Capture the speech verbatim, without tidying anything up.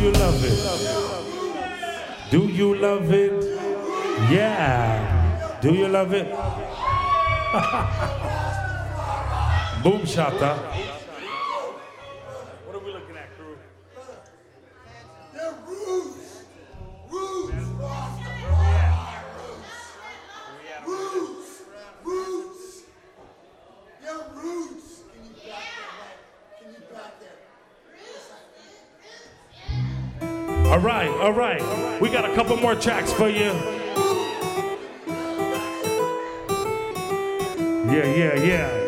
you love it? Do you love it? Yeah. Do you love it? Boom shata. What are we looking at, crew? They're roots. Roots. Roots. Roots. They're roots. Can you back that up? Can you back that? All right, all right. We got a couple more tracks for you. Yeah, yeah, yeah.